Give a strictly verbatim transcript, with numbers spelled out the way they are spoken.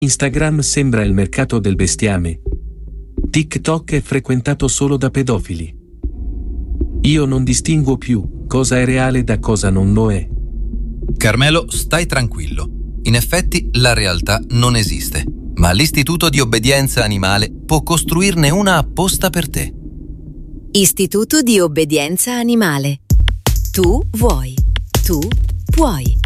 Instagram sembra il mercato del bestiame. TikTok è frequentato solo da pedofili. Io non distinguo più cosa è reale da cosa non lo è. Carmelo, stai tranquillo. In effetti la realtà non esiste, ma l'Istituto di Obbedienza Animale può costruirne una apposta per te. Istituto di Obbedienza Animale. Tu vuoi. Tu puoi.